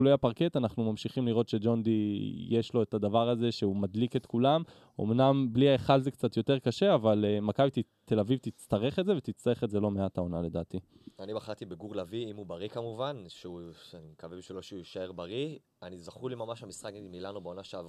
בגלוי הפרקט אנחנו ממשיכים לראות שג'ון די יש לו את הדבר הזה שהוא מדליק את כולם. אמנם בלי ההיכל זה קצת יותר קשה, אבל מכבי תל אביב תצטרך את זה, ותצטרך את זה לא מעט העונה לדעתי. אני בחרתי בגור לוי, אם הוא בריא כמובן, שאני מקווה בשבילו שהוא יישאר בריא. אני זכור לי ממש המשחק נגד מילאנו בעונה שעברה,